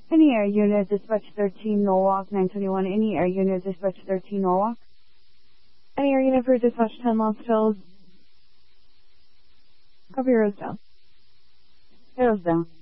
Any air unit, dispatch 13 Norwalk 921. Any air unit, dispatch 13 Norwalk. Any air unit for dispatch 10 Lost Hills. Copy, Rose down. Arrows down.